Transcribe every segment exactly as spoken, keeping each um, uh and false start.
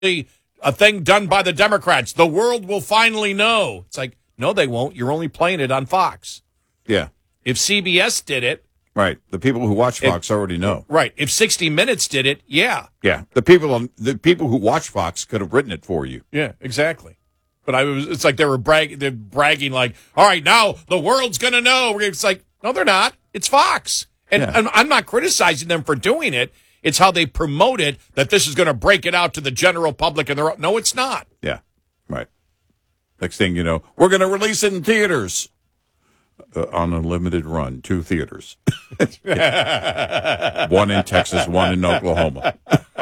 a thing done by the Democrats. The world will finally know. It's like, no, they won't. You're only playing it on Fox. Yeah. If C B S did it. Right. The people who watch Fox if, already know. Right. If sixty minutes did it, yeah. Yeah. The people on the people who watch Fox could have written it for you. Yeah, exactly. But I was it's like they were bragging they're bragging like, all right, now the world's gonna know. It's like, no, they're not. It's Fox. And yeah. I'm, I'm not criticizing them for doing it. It's how they promote it that this is gonna break it out to the general public and they're no, it's not. Yeah. Right. Next thing you know, we're gonna release it in theaters. Uh, on a limited run, two theaters. One in Texas, one in Oklahoma.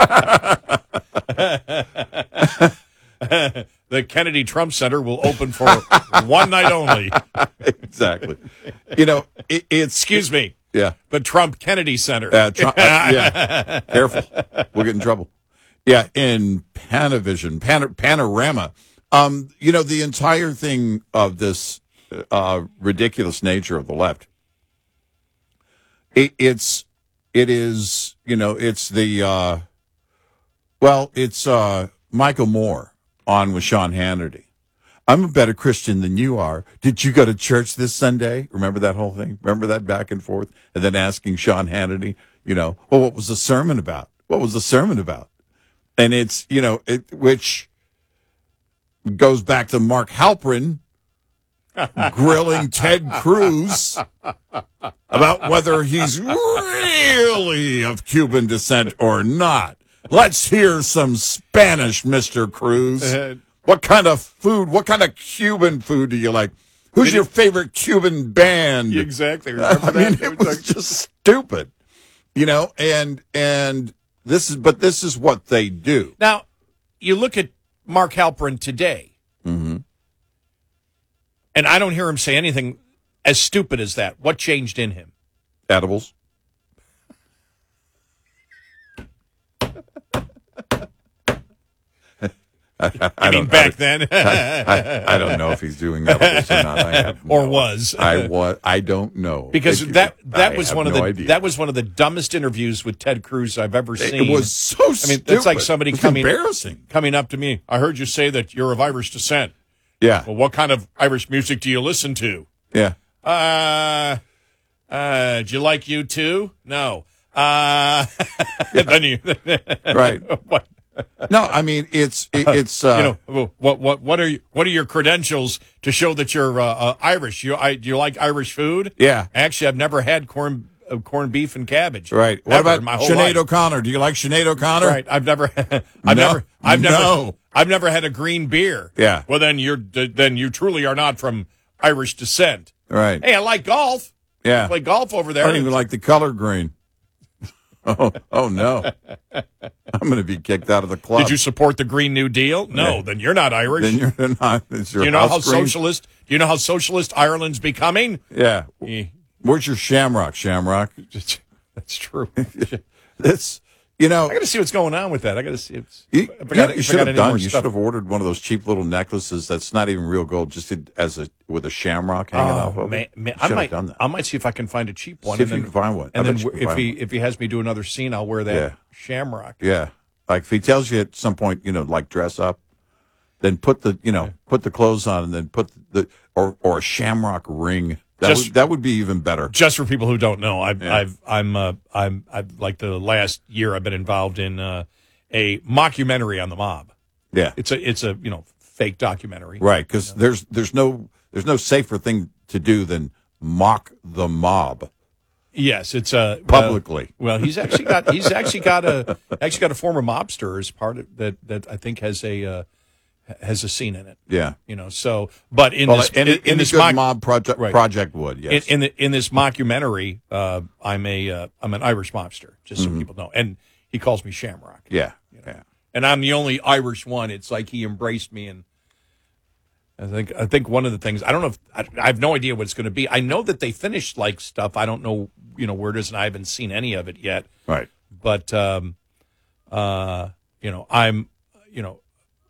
The Kennedy Trump Center will open for one night only. Exactly. You know, it, it's... Excuse me. Yeah. The Trump Kennedy Center. Uh, Trump, uh, yeah. Careful. We'll get in trouble. Yeah, in Panavision, Pan- Panorama. Um, you know, the entire thing of this Uh, ridiculous nature of the left. It, it's, it is, you know, it's the, uh, well, it's uh, Michael Moore on with Sean Hannity. I'm a better Christian than you are. Did you go to church this Sunday? Remember that whole thing? Remember that back and forth? And then asking Sean Hannity, you know, well, what was the sermon about? What was the sermon about? And it's, you know, it, which goes back to Mark Halperin, grilling Ted Cruz about whether he's really of Cuban descent or not. Let's hear some Spanish, Mister Cruz. What kind of food, what kind of Cuban food do you like? Who's your favorite Cuban band? Exactly. Remember I mean, that? it was just stupid. You know, and and this is, but this is what they do. Now, you look at Mark Halperin today. Mm-hmm. And I don't hear him say anything as stupid as that. What changed in him? Edibles. I, I, I mean, back I, then? I, I, I don't know if he's doing edibles or not. I have or no, was. I was. I don't know. Because if that you, that I was one of no the idea. that was one of the dumbest interviews with Ted Cruz I've ever seen. It was so stupid. I mean, it's like somebody it's coming embarrassing. coming up to me. I heard you say that you're of Irish descent. Yeah. Well, what kind of Irish music do you listen to? Yeah. Uh, uh, do you like U two? No. Uh, yeah. then you, right. What? No, I mean it's it, it's uh, you know what what what are you, what are your credentials to show that you're uh, uh, Irish? You I, do you like Irish food? Yeah. Actually, I've never had corn uh, corned beef and cabbage. Right. What about Sinead O'Connor? Do you like Sinead O'Connor? Right. I've never. I've no. never. I've never. No. I've never had a green beer. Yeah. Well, then you're then you truly are not from Irish descent. Right. Hey, I like golf. Yeah. I play golf over there. I don't even like the color green. Oh, oh no! I'm going to be kicked out of the club. Did you support the Green New Deal? No, yeah. Then you're not Irish. Then you're not. It's your do you know how green? socialist? Do you know how socialist Ireland's becoming? Yeah. yeah. Where's your Shamrock? Shamrock. That's true. That's you know. I got to see what's going on with that. I got to see. It's, you I forgot, you, you I should have done. You stuff. should have ordered one of those cheap little necklaces that's not even real gold, just as a with a shamrock hanging oh, off of man, it. man, I might. Done that. I might see if I can find a cheap one. See if and you then, can find one. And I then if he one. if he has me do another scene, I'll wear that yeah. shamrock. Yeah, like if he tells you at some point, you know, like dress up, then put the you know yeah. put the clothes on, and then put the or or a shamrock ring. That just, would, that would be even better. Just for people who don't know, I've, yeah. I've, I'm, uh, I'm, I've, like the last year, I've been involved in uh, a mockumentary on the mob. Yeah, it's a, it's a, you know, fake documentary. Right, because you know? there's, there's no, there's no safer thing to do than mock the mob. Yes, it's a publicly. Well, well, he's actually got, he's actually got a, actually got a former mobster as part of that, that I think has a. Uh, has a scene in it. Yeah. You know, so, but in well, this, in, in, in, in this mock, mob project, right. project would, yes. In, in, the, in this mockumentary, uh, I'm a, uh, I'm an Irish mobster, just mm-hmm. so people know. And he calls me Shamrock. Yeah. You know? Yeah. And I'm the only Irish one. It's like he embraced me. And I think, I think one of the things, I don't know if, I, I have no idea what it's going to be. I know that they finished like stuff. I don't know, you know, where it is, and I haven't seen any of it yet. Right. But, um, uh, you know, I'm, you know,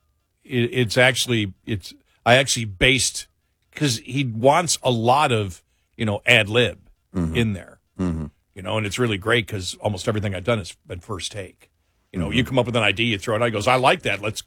it's actually it's I actually based because he wants a lot of you know ad lib mm-hmm. in there, mm-hmm. you know, and it's really great because almost everything I've done has been first take. You know, you come up with an idea, you throw it out. He goes, I like that. Let's